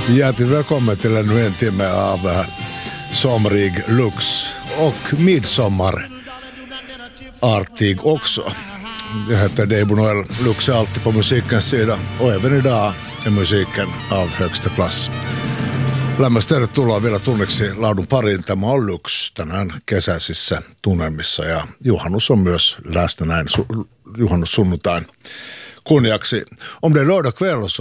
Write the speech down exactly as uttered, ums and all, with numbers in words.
Hjärtligt välkommen till ännu en timme av uh, somrig lux och midsommarartig också. Jag heter Deibo Noel. Lux är alltid på musikens sida och även idag är musiken av högsta klass. Lämmäs tervetuloa vielä tunneksi laadun pariin. Tämä on Lux tänään kesäisissä tunnelmissa ja juhannus on myös läsnä näin su- juhannussunnuntain kunniaksi. Om det är lördag kväll så